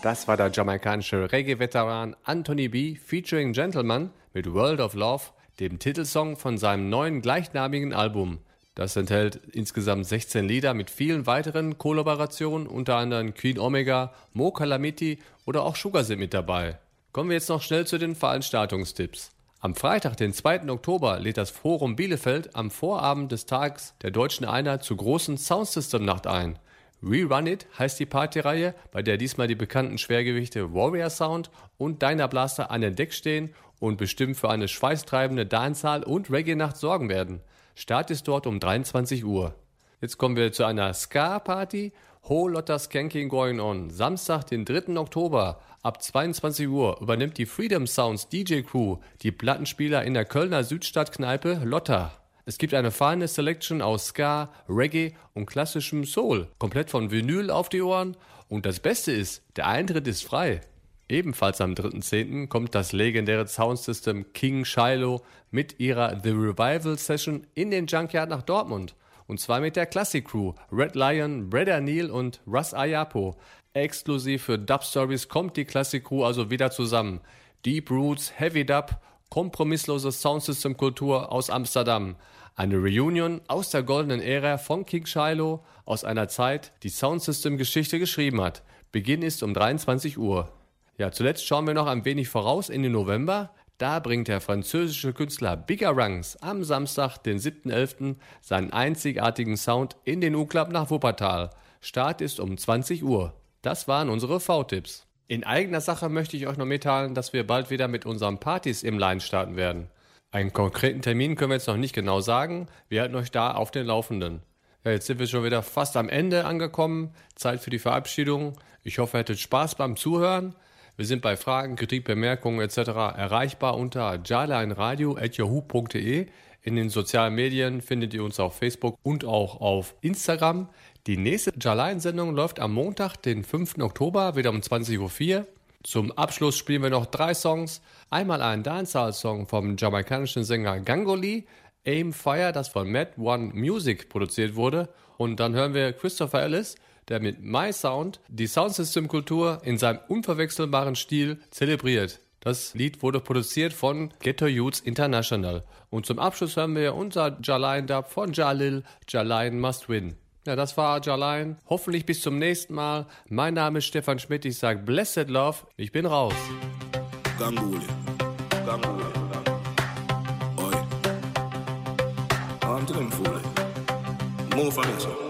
Das war der jamaikanische Reggae-Veteran Anthony B. featuring Gentleman mit World of Love, dem Titelsong von seinem neuen gleichnamigen Album. Das enthält insgesamt 16 Lieder mit vielen weiteren Kollaborationen, unter anderem Queen Omega, Mo Calamity oder auch Sugar sind mit dabei. Kommen wir jetzt noch schnell zu den Veranstaltungstipps. Am Freitag, den 2. Oktober, lädt das Forum Bielefeld am Vorabend des Tages der Deutschen Einheit zur großen Soundsystem-Nacht ein. Rerun It heißt die Partyreihe, bei der diesmal die bekannten Schwergewichte Warrior Sound und Dynablaster an den Deck stehen und bestimmt für eine schweißtreibende Dancehall- und Reggae-Nacht sorgen werden. Start ist dort um 23 Uhr. Jetzt kommen wir zu einer Ska-Party. Whole Lotta Skanking Going On. Samstag, den 3. Oktober, ab 22 Uhr übernimmt die Freedom Sounds DJ-Crew die Plattenspieler in der Kölner Südstadtkneipe Lotta. Es gibt eine feine Selection aus Ska, Reggae und klassischem Soul, komplett von Vinyl auf die Ohren. Und das Beste ist, der Eintritt ist frei. Ebenfalls am 3.10. kommt das legendäre Soundsystem King Shiloh mit ihrer The Revival Session in den Junkyard nach Dortmund. Und zwar mit der Classic Crew, Red Lion, Brother Neil und Russ Ayapo. Exklusiv für Dub Stories kommt die Classic Crew also wieder zusammen. Deep Roots, Heavy Dub, kompromisslose Soundsystem-Kultur aus Amsterdam. Eine Reunion aus der goldenen Ära von King Shiloh, aus einer Zeit, die Soundsystem-Geschichte geschrieben hat. Beginn ist um 23 Uhr. Ja, zuletzt schauen wir noch ein wenig voraus in den November. Da bringt der französische Künstler Bigger Ranks am Samstag, den 7.11., seinen einzigartigen Sound in den U-Club nach Wuppertal. Start ist um 20 Uhr. Das waren unsere V-Tipps. In eigener Sache möchte ich euch noch mitteilen, dass wir bald wieder mit unseren Partys im Line starten werden. Einen konkreten Termin können wir jetzt noch nicht genau sagen. Wir halten euch da auf den Laufenden. Ja, jetzt sind wir schon wieder fast am Ende angekommen. Zeit für die Verabschiedung. Ich hoffe, ihr hattet Spaß beim Zuhören. Wir sind bei Fragen, Kritik, Bemerkungen etc. erreichbar unter jalineRadio@yahoo.de. In den sozialen Medien findet ihr uns auf Facebook und auch auf Instagram. Die nächste Jaline-Sendung läuft am Montag, den 5. Oktober, wieder um 20.04 Uhr. Zum Abschluss spielen wir noch 3 Songs. Einmal einen Dancehall-Song vom jamaikanischen Sänger Gangoli, Aim Fire, das von Mad One Music produziert wurde. Und dann hören wir Christopher Ellis, der mit My Sound die Soundsystem-Kultur in seinem unverwechselbaren Stil zelebriert. Das Lied wurde produziert von Ghetto Youths International. Und zum Abschluss hören wir unser Jaline-Dub von Jalil, Jaline Must Win. Ja, das war Jaline. Hoffentlich bis zum nächsten Mal. Mein Name ist Stefan Schmidt. Ich sage Blessed Love. Ich bin raus. Ganguli. Oi. On to them, fool. Move on this one.